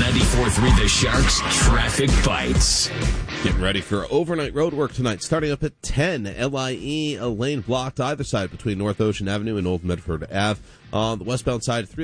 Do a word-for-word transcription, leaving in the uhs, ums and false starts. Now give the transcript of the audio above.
ninety-four point three The Sharks Traffic Bites. Getting ready for overnight road work tonight, starting up at ten. L I E, a lane blocked either side between North Ocean Avenue and Old Medford Avenue. On the westbound side, three